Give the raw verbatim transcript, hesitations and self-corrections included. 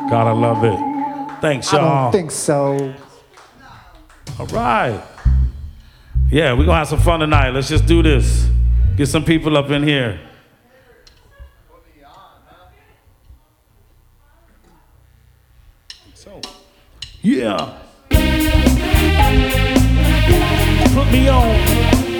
Gotta love it. Thanks, y'all. I don't think so. All right. Yeah, we're gonna have some fun tonight. Let's just do this. Get some people up in here. So, yeah. Put me on.